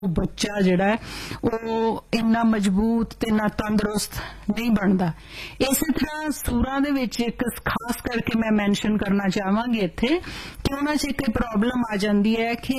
बच्चा जिहड़ा है वो इन्ना मजबूत ते ना तंदुरुस्त नहीं बनता। इस तरह सूरां दे विच एक खास करके मैं मैंशन करना चाहांगी इत्थे कि उन्हां च एक प्रॉब्लम आ जांदी है कि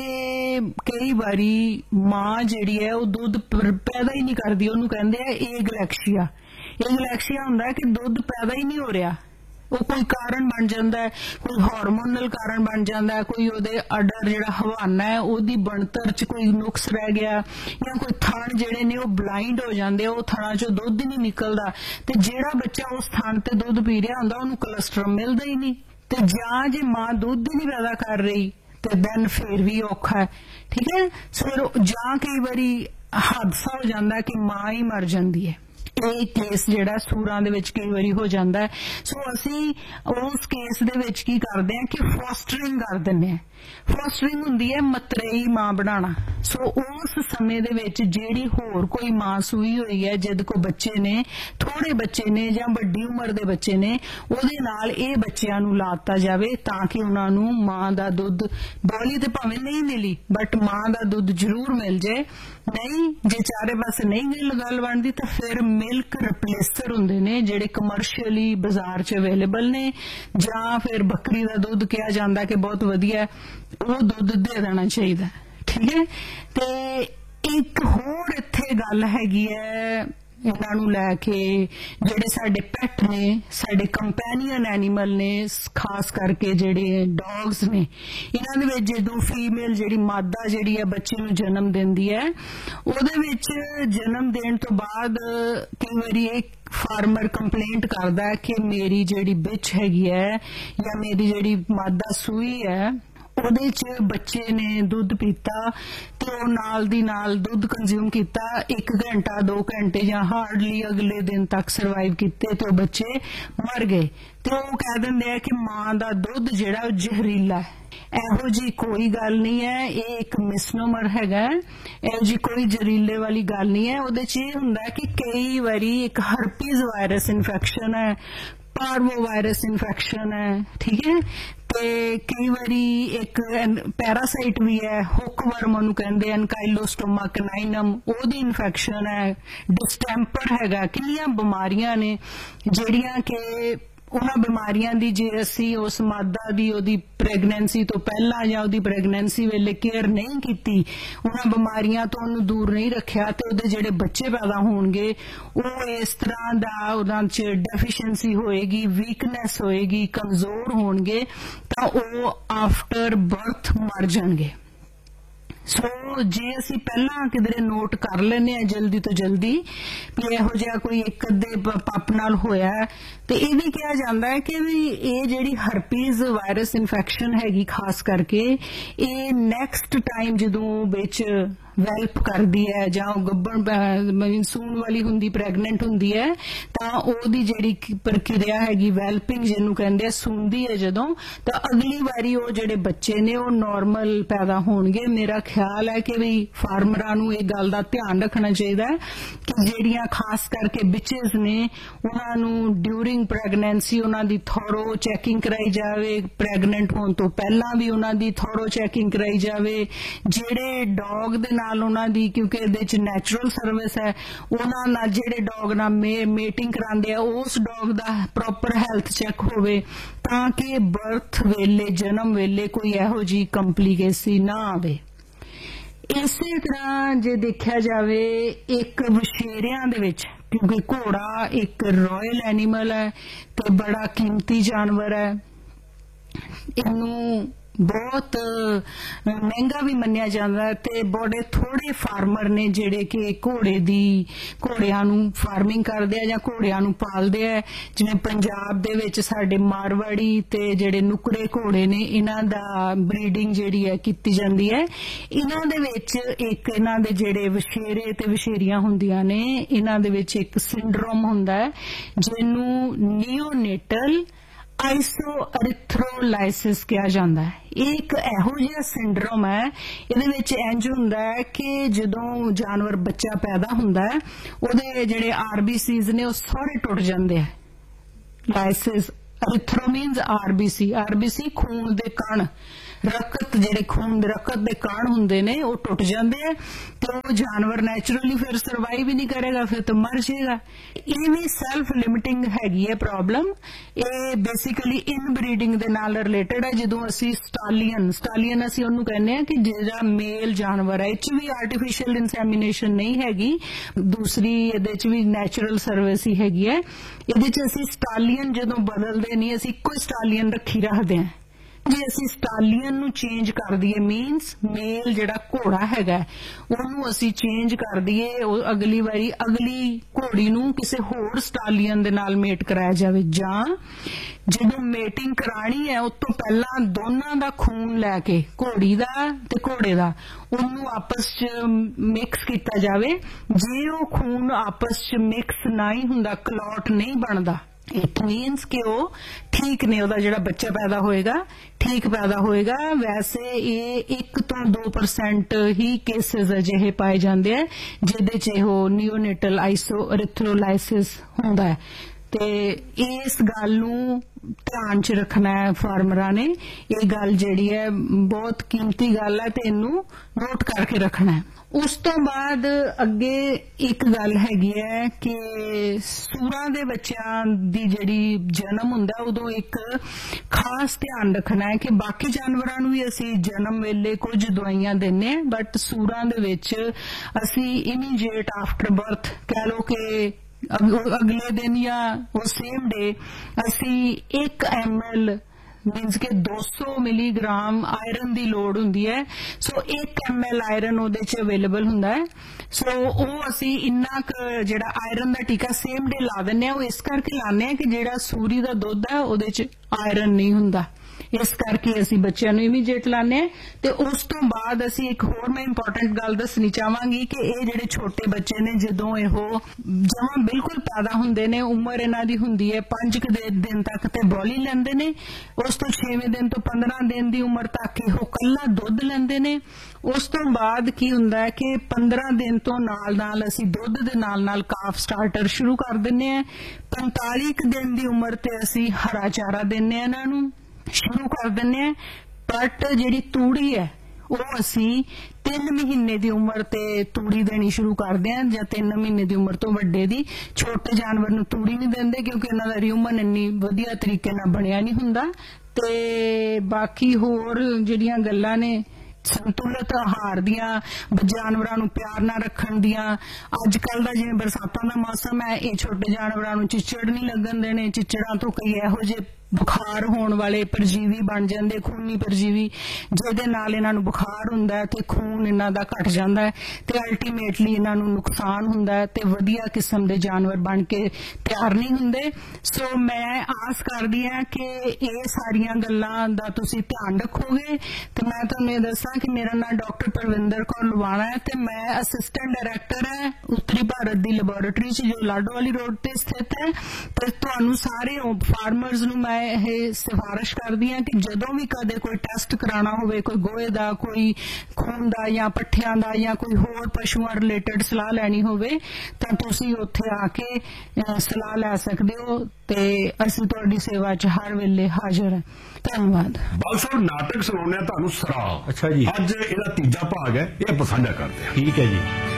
कई बारी मां जिहड़ी है वो दुध पैदा ही नहीं करदी, उहनूं कहंदे आ एगलैक्शिया। एगलैक्शिया हुंदा है कि दुध पैदा ही नहीं हो रहा, वो कोई कारण बन जाता है, कोई हार्मोनल कारण बन जाता है, कोई उहदे अडर जिहड़ा हवाना है उहदी बनतर च कोई नुक्स रह गया, या कोई थण जिहड़े ने वो ब्लाइंड हो जाते, वो थणा चों दुध ही नहीं निकलदा, ते जिहड़ा बच्चा उस थण ते दुध पी रहा हुंदा उहनूं कोलेस्ट्रॉल मिलदा ही नहीं। ते जां जे मां दुध ही नहीं पैदा कर रही ते दैन फिर भी औखा है, ठीक है। फिर जां कई बारी हादसा हो जाता है कि मां ही मर जाती है। ਇਹ ਕੇਸ ਜਿਹੜਾ ਸੂਰਾਂ ਦੇ ਵਿੱਚ ਕਈ ਵਾਰੀ ਹੋ ਜਾਂਦਾ ਹੈ। ਸੋ ਅਸੀਂ ਉਸ ਕੇਸ ਦੇ ਵਿੱਚ ਕੀ ਕਰਦੇ ਹਾਂ ਕਿ ਫੋਸਟਰਿੰਗ ਕਰ ਦਿੰਦੇ ਹਾਂ। ਫੋਸਟਰਿੰਗ ਹੁੰਦੀ ਹੈ ਮਤਰੇਈ ਮਾਂ ਬਣਾਉਣਾ। ਸੋ ਉਸ ਸਮੇਂ ਦੇ ਵਿੱਚ ਜਿਹੜੀ ਹੋਰ ਕੋਈ ਮਾਂ ਸੂਈ ਹੋਈ ਹੈ, ਜਦ ਕੋ ਬੱਚੇ ਨੇ, ਥੋੜੇ ਬੱਚੇ ਨੇ ਜਾਂ ਵੱਡੀ ਉਮਰ ਦੇ ਬੱਚੇ ਨੇ, ਉਹਦੇ ਨਾਲ ਇਹ ਬੱਚਿਆਂ ਨੂੰ ਲਾਤਾ ਜਾਵੇ ਤਾਂ ਕਿ ਉਹਨਾਂ ਨੂੰ ਮਾਂ ਦਾ ਦੁੱਧ, ਬੋਲੀ ਤੇ ਭਾਵੇਂ ਨਹੀਂ ਮਿਲੀ ਬਟ ਮਾਂ ਦਾ ਦੁੱਧ ਜ਼ਰੂਰ ਮਿਲ ਜਾਏ। नहीं जे चारे पासे नहीं गल बनती तो फिर मिल्क रिप्लेसर हुंदे ने जिहड़े कमर्शियली बाजार च अवेलेबल ने, जां फिर बकरी का दुध कहा जाता कि बहुत वधिया, वो दुध दे देना चाहिए, ठीक है। ते एक होर इत्थे गल हैगी है इन्हां नूं लैके जिहड़े साडे पैट ने, साडे कंपैनियन एनीमल ने, खास करके जिहड़े डॉग्स ने, इन्हां दे विच जदों फीमेल जिहड़ी मादा जिहड़ी है बच्चे नूं जन्म दिंदी है, उहदे विच जन्म देण तो बाद कई वारी एक फार्मर कंप्लेंट करदा है कि मेरी जिहड़ी बिच हैगी है या मेरी जिहड़ी मादा सूई है ਉਹਦੇ ਚ ਬੱਚੇ ਨੇ ਦੁੱਧ ਪੀਤਾ ਤੇ ਉਹ ਨਾਲ ਦੀ ਨਾਲ ਦੁੱਧ ਕੰਜ਼ਿਊਮ ਕੀਤਾ 1 ਘੰਟਾ 2 ਘੰਟੇ ਜਾਂ ਹਾਰਡਲੀ ਅਗਲੇ ਦਿਨ ਤੱਕ ਸਰਵਾਈਵ ਕੀਤੇ ਤੇ ਉਹ ਬੱਚੇ ਮਰ ਗਏ। ਤੇ ਉਹ ਕਹਿ ਦਿੰਦੇ ਆ ਕਿ ਮਾਂ ਦਾ ਦੁੱਧ ਜਿਹੜਾ ਉਹ ਜ਼ਹਿਰੀਲਾ ਹੈ। ਇਹੋ ਜੀ ਕੋਈ ਗੱਲ ਨਹੀਂ ਹੈ, ਇਹ ਇੱਕ ਮਿਸਨੋਮਰ ਹੈਗਾ, ਇਹੋ ਜੀ ਕੋਈ ਜ਼ਹਿਰੀਲੇ ਵਾਲੀ ਗੱਲ ਨਹੀਂ ਹੈ। ਉਹਦੇ ਚ ਇਹ ਹੁੰਦਾ ਕਿ ਕਈ ਵਾਰੀ ਇੱਕ ਹਰਪੀਜ਼ ਵਾਇਰਸ ਇਨਫੈਕਸ਼ਨ ਹੈ, पार्वो वायरस इन्फेक्शन है, ठीक है। ते कई बारी एक पैरासाइट भी है, हुकवर्म उन्होंने कहते हैं, एनकाइलोस्टोमा कैनाइनम, ओदी इन्फेक्शन है, डिस्टेंपर हैगा। कितनी बीमारियां ने जिहड़ियां के उन्हां बीमारियां दी जे असी उस मादा दी ओदी प्रेगनेंसी तो पहला या ओदी प्रेगनेंसी वेले केयर नहीं कीती, उन्हां बीमारियां तो उन्हें दूर नहीं रखिया ते ओदे जिहड़े बच्चे पैदा होणगे वो इस तरह दा उन्हां च डेफिशिएंसी होएगी, वीकनेस होएगी, कमजोर होणगे तां ओ आफ्टर बर्थ मर जाणगे। सो जे असी पहला किधरे नोट कर लेने जल्दी तो जल्दी भी इहो जिहा कोई एक अद्धे पप नाल होया ते ये भी कहा जाता है कि भी ये जिहड़ी हरपीज वायरस इन्फेक्शन हैगी खास करके ये नैक्सट टाइम जदों विच वेल्प करदी है जां गब्बन सूण वाली हुंदी, प्रेगनेंट हुंदी है, तां ओदी जिहड़ी प्रक्रिया हैगी वेल्पिंग जिहनूं कहंदे आ, सूंदी है जदों, तां अगली बारी वो जिहड़े बच्चे ने वो नॉर्मल पैदा होणगे। मेरा ख्याल है कि भी फार्मरां नूं इह गल दा ध्यान रखना चाहिए कि जिहड़ियां खास करके बिचेस ने उन्हां नूं ड्यूरिंग प्रेगनेंसी उन्हां दी थोरो चैकिंग कराई जावे, प्रेगनेंट होण तो पहलां भी उन्हां दी थोरो चैकिंग कराई जावे। जिहड़े डॉग दे नाल उन्हां दी, क्योंकि इहदे च नैचुरल सर्विस है, उन्हां नाल जिहड़े डॉग नाल मेटिंग करांदे आ उस डॉग दा प्रॉपर हैल्थ चैक होवे तां कि बर्थ वेले, जन्म वेले कोई इहो जी कंप्लीकेसी ना आवे। इसे तरह जे देखा जावे एक वछेरियां दे विच, क्योंकि घोड़ा एक रॉयल एनीमल है ते बड़ा कीमती जानवर है, इनू बहुत महंगा भी मन्निया जाता है ते बड़े थोड़े फार्मर ने जिहड़े कि घोड़ियां नूं फार्मिंग करदे आ जां घोड़ियां नूं पालदे आ। जिवें पंजाब दे विच साडे मारवाड़ी ते जिहड़े नुकड़े घोड़े ने इन्हां दा ब्रीडिंग जिहड़ी है कीती जांदी है। इन्हां दे विच एक इन्हां दे जिहड़े वछेरे ते वछेरियां हुंदियां ने इन्हां दे विच एक सिंड्रोम हुंदा है जिहनूं नियोनेटल आइसोएरिथ्रोलाइसिस कहा जाता है। एक इहो जिहा सिंड्रोम है, इहदे विच इंज हुंदा है कि जदों जानवर बच्चा पैदा हुंदा है उहदे जिहड़े आरबीसीज ने वो सारे टुट जांदे हैं। Lysis erythro means RBC, RBC खून दे कण, रकत जिहड़े खून दे रकत दे काण हुंदे ने वो टुट जांदे आ ते वो जानवर नैचुरली फिर सर्वाइव ही नहीं करेगा, फिर तो मर जाएगा। ये भी सैल्फ लिमिटिंग हैगी है प्रॉब्लम। ये बेसिकली इनब्रीडिंग दे नाल रिलेटेड है। जदों असी स्टालियन असी उहनूं कहने आ कि जिहड़ा मेल जानवर है इच भी आर्टिफिशियल इंसैमिनेशन नहीं हैगी, दूसरी इहदे च भी नैचुरल सर्विस ही हैगी है। इहदे च असी स्टालियन जदों बदलदे नहीं, असी इक्को स्टालियन रखी रखदे हां। जे असी स्टालियन नूं चेंज कर दईए मीनस मेल जिहड़ा घोड़ा हैगा ਉਹਨੂੰ ਅਸੀਂ ਚੇਂਜ ਕਰ ਦਈਏ, ਉਹ ਅਗਲੀ ਵਾਰੀ ਅਗਲੀ ਘੋੜੀ ਨੂੰ ਕਿਸੇ ਹੋਰ ਸਟਾਲੀਅਨ ਦੇ ਨਾਲ ਮੇਟ ਕਰਾਇਆ ਜਾਵੇ, ਜਾਂ ਜਦੋਂ ਮੇਟਿੰਗ ਕਰਾਣੀ ਹੈ ਉਸ ਤੋਂ ਪਹਿਲਾਂ ਦੋਨਾਂ ਦਾ ਖੂਨ ਲੈ ਕੇ ਘੋੜੀ ਦਾ ਤੇ ਘੋੜੇ ਦਾ ਉਹਨੂੰ ਆਪਸ ਚ ਮਿਕਸ ਕੀਤਾ ਜਾਵੇ। ਜੇ ਉਹ ਖੂਨ ਆਪਸ ਚ ਮਿਕਸ ਨਾ ਹੀ ਹੁੰਦਾ, ਕਲੌਟ ਨਹੀਂ ਬਣਦਾ, इट मीनस कि वो ठीक ने ओदा जिहड़ा बच्चा पैदा होएगा ठीक पैदा होएगा। वैसे ये 1 ਤੋਂ 2% ही केसेस अजिहे पाए जाते हैं जिहदे च इहो नियोनेटल आइसोएरिथ्रोलाइसिस हुंदा है। ते इस गल नूं ध्यान च रखना है फार्मरां ने। ये गल जिहड़ी है बहुत कीमती गल है ते इनू नोट करके रखना है। उस तो बाद अगे एक गल हैगी है कि सूरां दे बच्चों दी जिहड़ी जन्म हुंदा उदों एक खास ध्यान रखना है कि बाकी जानवरां नूं भी असीं जन्म वेले कुछ दवाइयां दिंदे हां, बट सूरां दे विच असीं इमीडिएट आफ्टर बर्थ कह लो कि अगले दिन या वो सेम डे असी 1 ml मीनस के 200 मिलीग्राम आयरन की लोड़ हुंदी है। सो 1 ml आयरन उहदे च अवेलेबल हुंदा है। सो वो असी इन्ना क जिहड़ा आयरन का टीका सेम डे ला दिंदे आ। इस करके लाने आ कि जिहड़ा सूरी दा दुध है उहदे च आयरन नहीं हुंदा, इस करके असी बच्चों नूं इमीडिएट लाने ते उस तो बाद असी एक होर मैं इंपॉर्टेंट गल दसनी चाहांगी कि ये जिहड़े छोटे बच्चे ने जदों इहो जमां बिल्कुल पैदा हुंदे ने, उम्र इन्हां दी हुंदी है 5 दिन तक ते बॉली लैंदे ने। उस तो 6वें दिन तो 15 दिन की उम्र तक इहो कल्ला दुध लैंदे ने। उस तो बाद की हुंदा है कि 15 दिन तो नाल असी दुध दे नाल काफ स्टार्टर शुरू कर दिंदे आ। 45 दिन की उम्र ते असी हरा चारा दिंदे आ इन्हां नूं शुरू कर दिंदे आ। बट जिहड़ी तूड़ी है वो असी 3 महीने की उम्र ते तूड़ी देनी शुरू करते हैं, या 3 महीने की उम्र तो वड्डे दी। छोटे जानवर नूं तूड़ी नहीं देंदे क्योंकि इन्हां दा र्यूमन इन्नी वधिया तरीके नाल बणिया नहीं हुंदा। ते बाकी होर जिहड़ियां गल्लां ने संतुलित आहार दियां, जानवरां नूं प्यार नाल रखण दियां। अजकल दा जिवें बरसातां दा मौसम है, ये छोटे जानवरां नूं चिच्चड़ नहीं लगन देने। चिच्चड़ां तो कई इहो जिहे बुखार होने वाले परजीवी बन जाते, खूनी परजीवी, जिहदे नाल इन्हां नूं बुखार हुंदा है ते खून इन्हां दा घट जांदा है ते अल्टीमेटली इन्हां नूं नुकसान हुंदा है ते वधिया किस्म दे जानवर बन के तैयार नहीं हुंदे। सो मैं आस करदी हां कि ये सारियां गल्लां दा तुसीं ध्यान रखोगे। ते मैं तुहानूं दस्सां कि मेरा नाम डॉक्टर परविंदर कौर लुबाणा है ते मैं असिस्टेंट डायरैक्टर है उत्तरी भारत दी लैबोरेटरी च जो लाडोवाली रोड ते स्थित है। ते तुहानूं सारे फार्मर्स नूं मैं ਇਹ ਸਿਫਾਰਿਸ਼ ਕਰਦੀ ਹਾਂ ਕਿ ਜਦੋਂ ਵੀ ਕਦੇ ਕੋਈ ਟੈਸਟ ਕਰਾਉਣਾ ਹੋਵੇ, ਕੋਈ ਗੋਹੇ ਦਾ, ਕੋਈ ਖੂਨ ਦਾ ਜਾਂ ਪੱਠਿਆਂ ਦਾ ਜਾਂ ਕੋਈ ਹੋਰ ਪਸ਼ੂਆਂ ਰਿਲੇਟਡ ਸਲਾਹ ਲੈਣੀ ਹੋਵੇ ਤਾਂ ਤੁਸੀਂ ਉੱਥੇ ਆ ਕੇ ਸਲਾਹ ਲੈ ਸਕਦੇ ਹੋ ਤੇ ਅਸੀਂ ਤੁਹਾਡੀ ਸੇਵਾ 'ਚ ਹਰ ਵੇਲੇ ਹਾਜ਼ਰ ਹਾਂ। ਧੰਨਵਾਦ। ਬਾਲ ਸਾਹਿਬ, ਨਾਟਕ ਸੁਣਾਉਂਦੇ ਆ ਤੁਹਾਨੂੰ ਸਰਾਹ। ਅੱਛਾ ਜੀ। ਅੱਜ ਇਹਦਾ ਤੀਜਾ ਭਾਗ ਹੈ, ਇਹ ਆਪਾਂ ਸਾਂਝਾ ਕਰਦੇ ਹਾਂ। ਠੀਕ ਹੈ ਜੀ।